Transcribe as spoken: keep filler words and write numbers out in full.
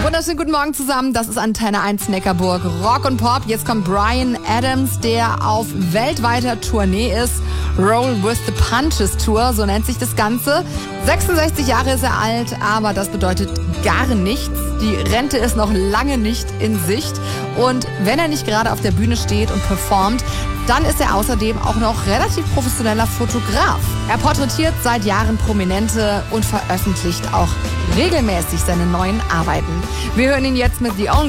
wunderschönen guten Morgen zusammen. Das ist Antenne eins Neckarburg. Rock und Pop. Jetzt kommt Bryan Adams, der auf weltweiter Tournee ist. Roll with the Punches Tour, so nennt sich das Ganze. sechsundsechzig Jahre ist er alt, aber das bedeutet gar nichts. Die Rente ist noch lange nicht in Sicht. Und wenn er nicht gerade auf der Bühne steht und performt, dann ist er außerdem auch noch relativ professioneller Fotograf. Er porträtiert seit Jahren Prominente und veröffentlicht auch regelmäßig seine neuen Arbeiten. Wir hören ihn jetzt mit The Only